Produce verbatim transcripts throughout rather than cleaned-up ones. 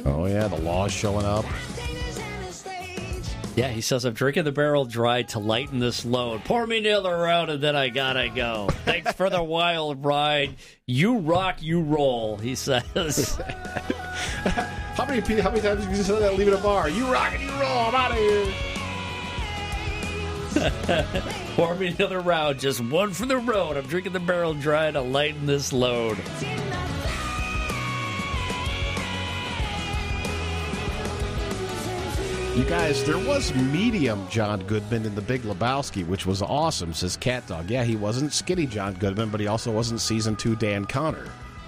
Oh, yeah, the law's showing up. Yeah, he says, I'm drinking the barrel dry to lighten this load. Pour me another round and then I gotta go. Thanks for the wild ride. You rock, you roll, he says. How many how many times have you said that leaving a bar? You rock and you roll, I'm out of here. Pour me another round, just one for the road. I'm drinking the barrel dry to lighten this load. You guys, there was medium John Goodman in The Big Lebowski, which was awesome, says Cat Dog. Yeah, he wasn't skinny John Goodman, but he also wasn't season two Dan Connor.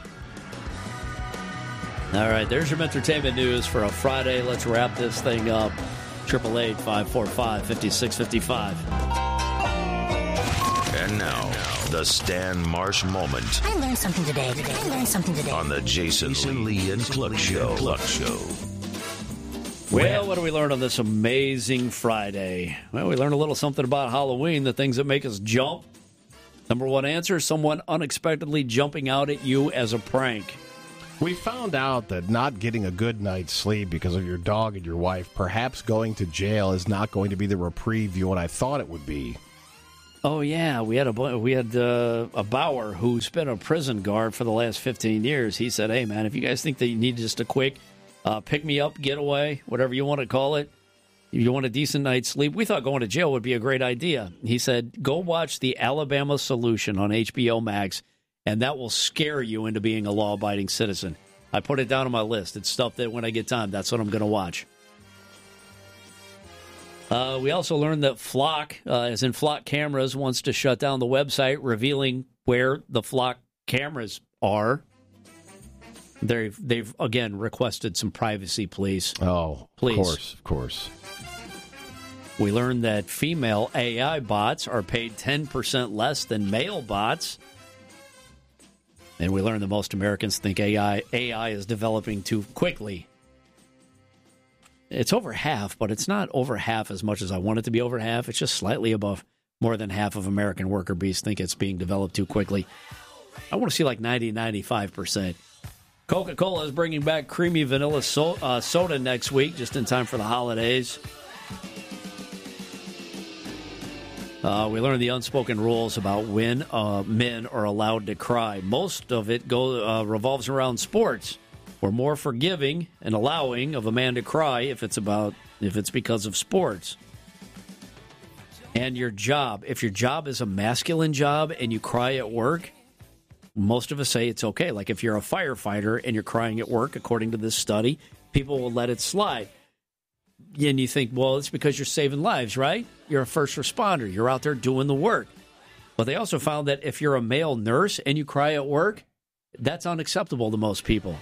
All right, there's your entertainment news for a Friday. Let's wrap this thing up. triple eight, five four five, five six five five. And now, the Stan Marsh moment. I learned something today. I learned something today. On the Jason, Jason Lee and Cluck Show. Cluck Show. Well, what do we learn on this amazing Friday? Well, we learned a little something about Halloween, the things that make us jump. Number one answer, someone unexpectedly jumping out at you as a prank. We found out that not getting a good night's sleep because of your dog and your wife, perhaps going to jail, is not going to be the reprieve you and I thought it would be. Oh, yeah, we had a we had uh, a Bauer who's been a prison guard for the last fifteen years. He said, hey, man, if you guys think that you need just a quick Uh, pick me up, getaway, whatever you want to call it. If you want a decent night's sleep, we thought going to jail would be a great idea. He said, go watch The Alabama Solution on H B O Max, and that will scare you into being a law-abiding citizen. I put it down on my list. It's stuff that when I get time, that's what I'm going to watch. Uh, we also learned that Flock, uh, as in Flock Cameras, wants to shut down the website, revealing where the Flock cameras are. They've, they've again, requested some privacy, please. Oh, please. Of course, of course. We learned that female A I bots are paid ten percent less than male bots. And we learned that most Americans think A I, A I is developing too quickly. It's over half, but it's not over half as much as I want it to be over half. It's just slightly above. More than half of American worker bees think it's being developed too quickly. I want to see like ninety, ninety-five percent. Coca-Cola is bringing back creamy vanilla so- uh, soda next week, just in time for the holidays. Uh, we learned the unspoken rules about when uh, men are allowed to cry. Most of it go, uh, revolves around sports. We're more forgiving and allowing of a man to cry if it's about if it's because of sports. And your job. If your job is a masculine job and you cry at work, most of us say it's okay. Like if you're a firefighter and you're crying at work, according to this study, people will let it slide. And you think, well, it's because you're saving lives, right? You're a first responder. You're out there doing the work. But they also found that if you're a male nurse and you cry at work, that's unacceptable to most people.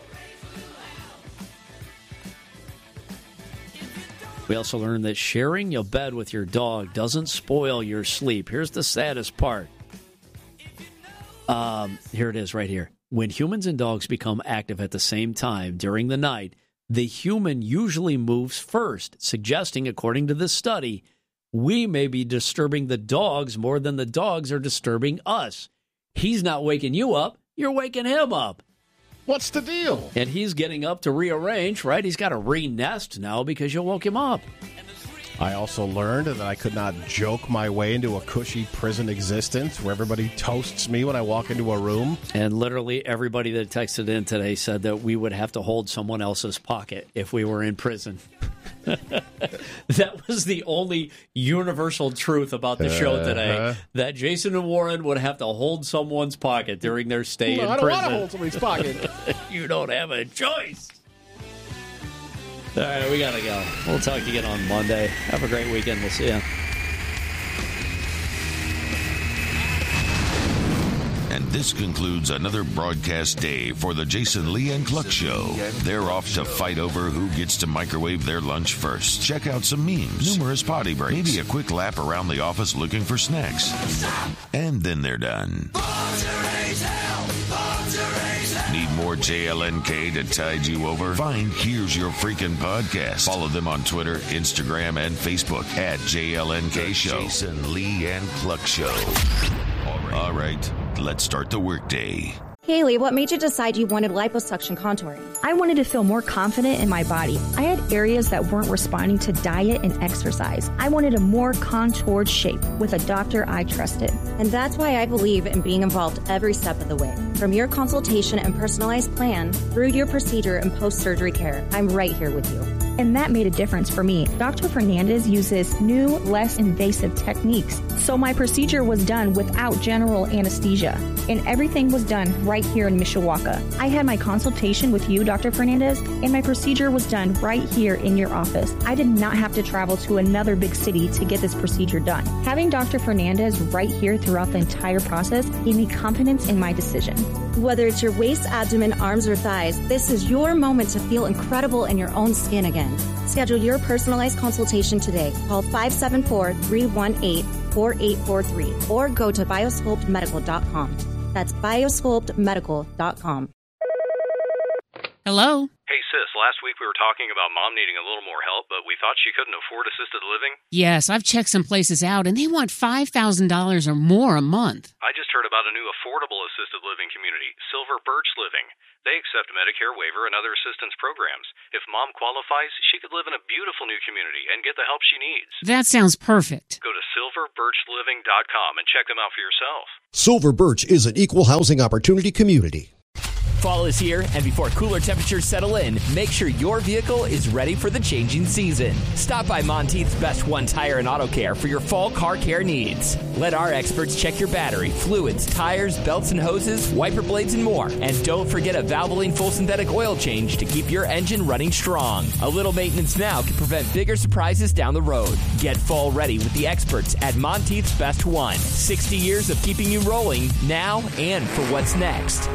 We also learned that sharing your bed with your dog doesn't spoil your sleep. Here's the saddest part. Um, here it is right here. When humans and dogs become active at the same time during the night, the human usually moves first, suggesting, according to this study, we may be disturbing the dogs more than the dogs are disturbing us. He's not waking you up. You're waking him up. What's the deal? And he's getting up to rearrange, right? He's got to re-nest now because you woke him up. I also learned that I could not joke my way into a cushy prison existence where everybody toasts me when I walk into a room. And literally everybody that texted in today said that we would have to hold someone else's pocket if we were in prison. That was the only universal truth about the show today, uh-huh. That Jason and Warren would have to hold someone's pocket during their stay no, in I don't prison. want to hold somebody's pocket. You don't have a choice. All right, we got to go. We'll talk again on Monday. Have a great weekend. We'll see you. And this concludes another broadcast day for the Jason Lee and Cluck Show. They're off to fight over who gets to microwave their lunch first. Check out some memes, numerous potty breaks, maybe a quick lap around the office looking for snacks. And then they're done. Need more J L N K to tide you over? Find Here's Your Freaking Podcast. Follow them on Twitter, Instagram, and Facebook at J L N K Show. Jason Lee and Cluck Show. All right. All right. Let's start the workday. Haley, what made you decide you wanted liposuction contouring? I wanted to feel more confident in my body. I had areas that weren't responding to diet and exercise. I wanted a more contoured shape with a doctor I trusted. And that's why I believe in being involved every step of the way. From your consultation and personalized plan through your procedure and post-surgery care, I'm right here with you. And that made a difference for me. Doctor Fernandez uses new, less invasive techniques. So my procedure was done without general anesthesia. And everything was done right here in Mishawaka. I had my consultation with you, Doctor Fernandez, and my procedure was done right here in your office. I did not have to travel to another big city to get this procedure done. Having Doctor Fernandez right here throughout the entire process gave me confidence in my decision. Whether it's your waist, abdomen, arms, or thighs, this is your moment to feel incredible in your own skin again. Schedule your personalized consultation today. Call five seven four, three one eight, four eight four three or go to biosculpt medical dot com. That's biosculpt medical dot com. Hello? Hey, sis, last week we were talking about mom needing a little more help, but we thought she couldn't afford assisted living. Yes, I've checked some places out, and they want five thousand dollars or more a month. I just heard about a new affordable assisted living community, Silver Birch Living. They accept Medicare waiver and other assistance programs. If mom qualifies, she could live in a beautiful new community and get the help she needs. That sounds perfect. Go to silver birch living dot com and check them out for yourself. Silver Birch is an equal housing opportunity community. Fall is here, and before cooler temperatures settle in, make sure your vehicle is ready for the changing season. Stop by Monteith's Best One Tire and Auto Care for your fall car care needs. Let our experts check your battery, fluids, tires, belts and hoses, wiper blades, and more. And don't forget a Valvoline full synthetic oil change to keep your engine running strong. A little maintenance now can prevent bigger surprises down the road. Get fall ready with the experts at Monteith's Best One. sixty years of keeping you rolling now and for what's next.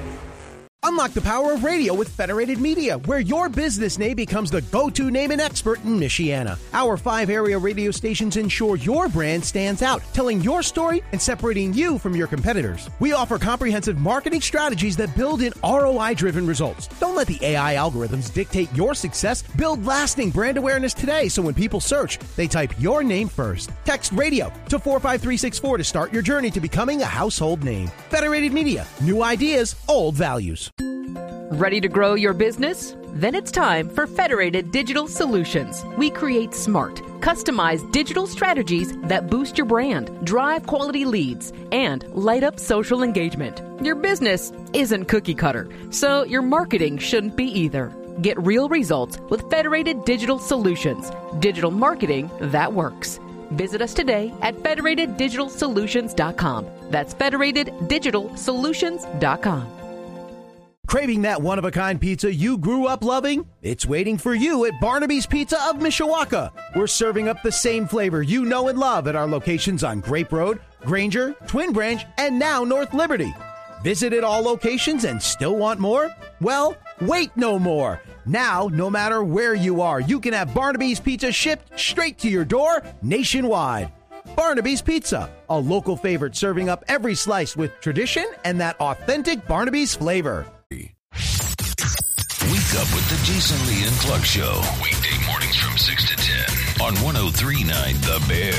Unlock the power of radio with Federated Media, where your business name becomes the go-to name and expert in Michiana. Our five area radio stations ensure your brand stands out, telling your story and separating you from your competitors. We offer comprehensive marketing strategies that build in R O I-driven results. Don't let the A I algorithms dictate your success. Build lasting brand awareness today, so when people search, they type your name first. Text radio to four five three six four to start your journey to becoming a household name. Federated Media, new ideas, old values. Ready to grow your business? Then it's time for Federated Digital Solutions. We create smart, customized digital strategies that boost your brand, drive quality leads, and light up social engagement. Your business isn't cookie cutter, so your marketing shouldn't be either. Get real results with Federated Digital Solutions. Digital marketing that works. Visit us today at federated digital solutions dot com. That's federated digital solutions dot com. Craving that one-of-a-kind pizza you grew up loving? It's waiting for you at Barnaby's Pizza of Mishawaka. We're serving up the same flavor you know and love at our locations on Grape Road, Granger, Twin Branch, and now North Liberty. Visited all locations and still want more? Well, wait no more. Now, no matter where you are, you can have Barnaby's Pizza shipped straight to your door nationwide. Barnaby's Pizza, a local favorite serving up every slice with tradition and that authentic Barnaby's flavor. Wake up with the Jason Lee and Cluck Show. Weekday mornings from six to ten on one oh three point nine The Bear.